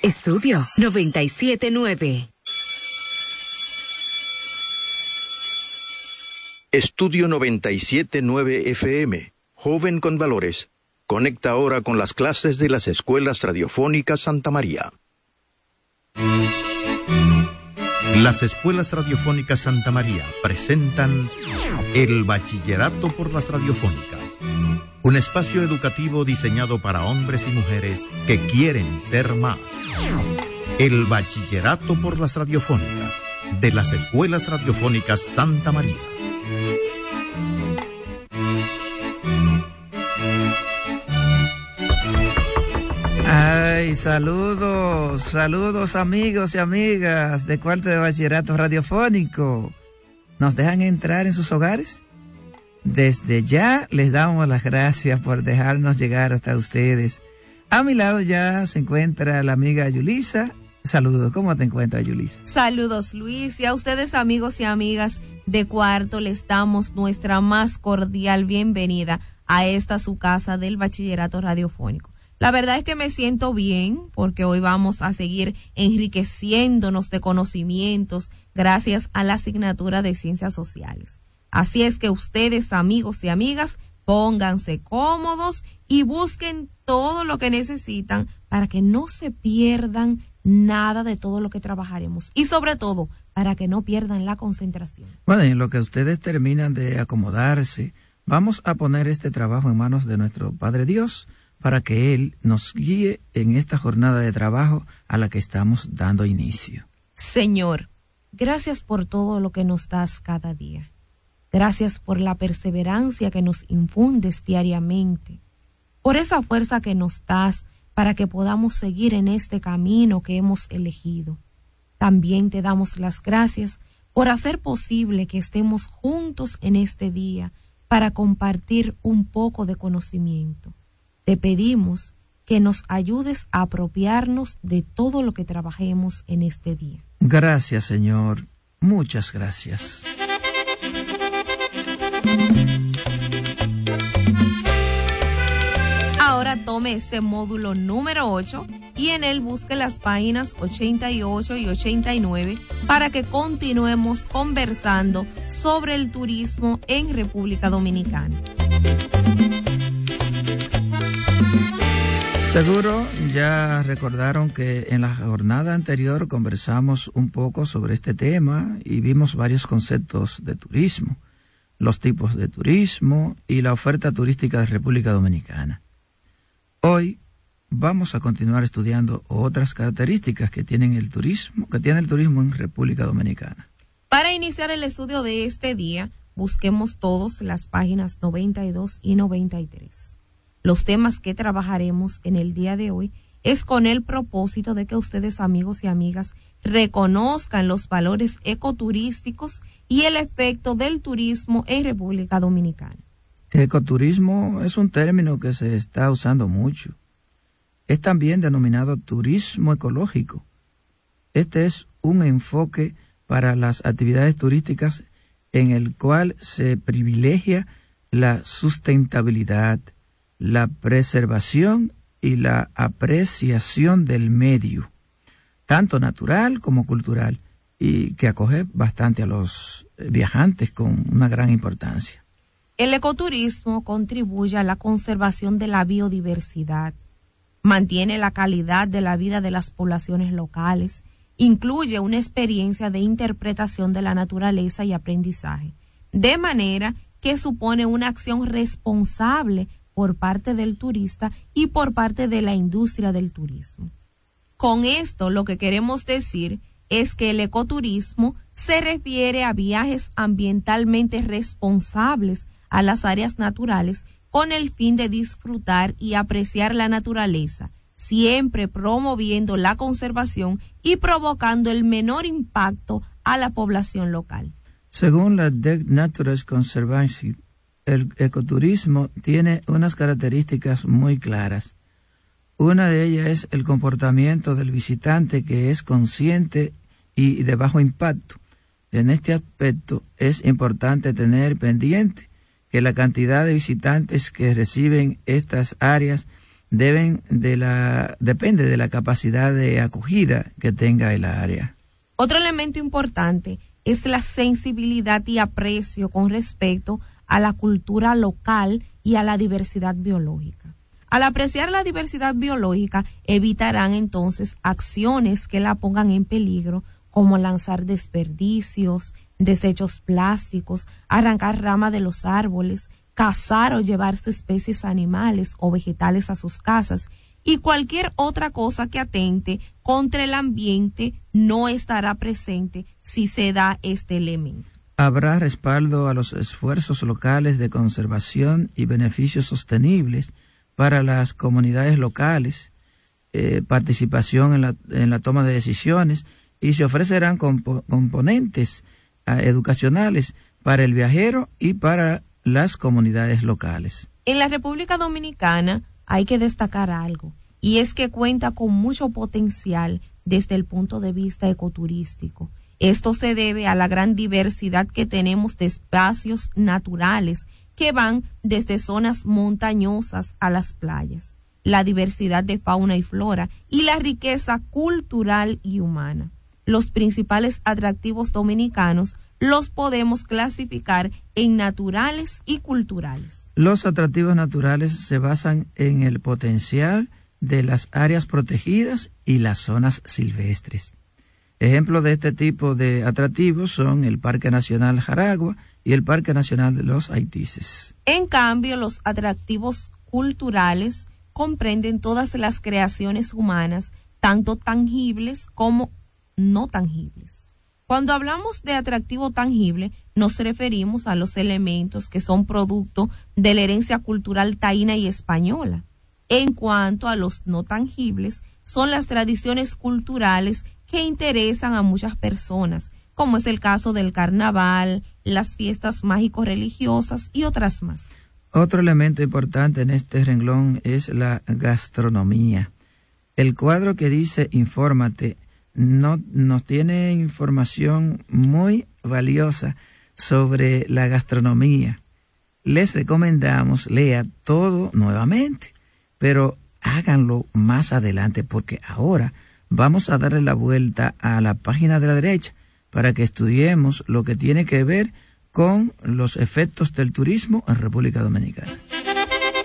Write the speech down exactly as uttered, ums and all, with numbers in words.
Estudio noventa y siete nueve. Estudio noventa y siete nueve F M, joven con valores. Conecta ahora con las clases de las escuelas radiofónicas Santa María. Las escuelas radiofónicas Santa María presentan el Bachillerato por las Radiofónicas, un espacio educativo diseñado para hombres y mujeres que quieren ser más. El Bachillerato por las Radiofónicas de las escuelas radiofónicas Santa María. Ay, saludos, saludos amigos y amigas de cuarto de bachillerato radiofónico. ¿Nos dejan entrar en sus hogares? Desde ya les damos las gracias por dejarnos llegar hasta ustedes. A mi lado ya se encuentra la amiga Yulisa. Saludos, ¿cómo te encuentras, Yulisa? Saludos, Luis, y a ustedes amigos y amigas de cuarto les damos nuestra más cordial bienvenida a esta su casa del bachillerato radiofónico. La verdad es que me siento bien porque hoy vamos a seguir enriqueciéndonos de conocimientos gracias a la asignatura de Ciencias Sociales. Así es que ustedes, amigos y amigas, pónganse cómodos y busquen todo lo que necesitan para que no se pierdan nada de todo lo que trabajaremos y sobre todo para que no pierdan la concentración. Bueno, y en lo que ustedes terminan de acomodarse, vamos a poner este trabajo en manos de nuestro Padre Dios, para que Él nos guíe en esta jornada de trabajo a la que estamos dando inicio. Señor, gracias por todo lo que nos das cada día. Gracias por la perseverancia que nos infundes diariamente, por esa fuerza que nos das para que podamos seguir en este camino que hemos elegido. También te damos las gracias por hacer posible que estemos juntos en este día para compartir un poco de conocimiento. Te pedimos que nos ayudes a apropiarnos de todo lo que trabajemos en este día. Gracias, Señor. Muchas gracias. Ahora tome ese módulo número ocho y en él busque las páginas ochenta y ocho y ochenta y nueve para que continuemos conversando sobre el turismo en República Dominicana. Seguro ya recordaron que en la jornada anterior conversamos un poco sobre este tema y vimos varios conceptos de turismo, los tipos de turismo y la oferta turística de República Dominicana. Hoy vamos a continuar estudiando otras características que tienen el turismo, que tiene el turismo en República Dominicana. Para iniciar el estudio de este día, busquemos todos las páginas noventa y dos y noventa y tres. Los temas que trabajaremos en el día de hoy es con el propósito de que ustedes, amigos y amigas, reconozcan los valores ecoturísticos y el efecto del turismo en República Dominicana. Ecoturismo es un término que se está usando mucho. Es también denominado turismo ecológico. Este es un enfoque para las actividades turísticas en el cual se privilegia la sustentabilidad, la preservación y la apreciación del medio, tanto natural como cultural, y que acoge bastante a los viajantes con una gran importancia. El ecoturismo contribuye a la conservación de la biodiversidad, mantiene la calidad de la vida de las poblaciones locales, incluye una experiencia de interpretación de la naturaleza y aprendizaje, de manera que supone una acción responsable por parte del turista y por parte de la industria del turismo. Con esto lo que queremos decir es que el ecoturismo se refiere a viajes ambientalmente responsables a las áreas naturales con el fin de disfrutar y apreciar la naturaleza, siempre promoviendo la conservación y provocando el menor impacto a la población local. Según la D E C Naturalist Conservancy, el ecoturismo tiene unas características muy claras. Una de ellas es el comportamiento del visitante, que es consciente y de bajo impacto. En este aspecto es importante tener pendiente que la cantidad de visitantes que reciben estas áreas deben de la, depende de la capacidad de acogida que tenga el área. Otro elemento importante es la sensibilidad y aprecio con respecto a la cultura local y a la diversidad biológica. Al apreciar la diversidad biológica, evitarán entonces acciones que la pongan en peligro, como lanzar desperdicios, desechos plásticos, arrancar ramas de los árboles, cazar o llevarse especies animales o vegetales a sus casas, y cualquier otra cosa que atente contra el ambiente no estará presente si se da este elemento. Habrá respaldo a los esfuerzos locales de conservación y beneficios sostenibles para las comunidades locales, eh, participación en la, en la toma de decisiones, y se ofrecerán compo- componentes eh, educacionales para el viajero y para las comunidades locales. En la República Dominicana hay que destacar algo, y es que cuenta con mucho potencial desde el punto de vista ecoturístico. Esto se debe a la gran diversidad que tenemos de espacios naturales que van desde zonas montañosas a las playas, la diversidad de fauna y flora y la riqueza cultural y humana. Los principales atractivos dominicanos los podemos clasificar en naturales y culturales. Los atractivos naturales se basan en el potencial de las áreas protegidas y las zonas silvestres. Ejemplos de este tipo de atractivos son el Parque Nacional Jaragua y el Parque Nacional de los Haitises. En cambio, los atractivos culturales comprenden todas las creaciones humanas, tanto tangibles como no tangibles. Cuando hablamos de atractivo tangible, nos referimos a los elementos que son producto de la herencia cultural taína y española. En cuanto a los no tangibles, son las tradiciones culturales que interesan a muchas personas, como es el caso del carnaval, las fiestas mágico-religiosas y otras más. Otro elemento importante en este renglón es la gastronomía. El cuadro que dice Infórmate no, nos tiene información muy valiosa sobre la gastronomía. Les recomendamos lea todo nuevamente, pero háganlo más adelante, porque ahora vamos a darle la vuelta a la página de la derecha para que estudiemos lo que tiene que ver con los efectos del turismo en República Dominicana.